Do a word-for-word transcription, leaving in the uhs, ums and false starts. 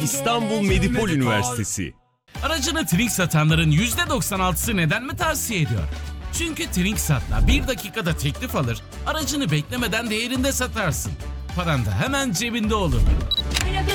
İstanbul Medipol Üniversitesi. Aracını Trink satanların yüzde doksan altısı neden mi tavsiye ediyor? Çünkü Trinksat'la bir dakikada teklif alır, aracını beklemeden değerinde satarsın. Paran da hemen cebinde olur.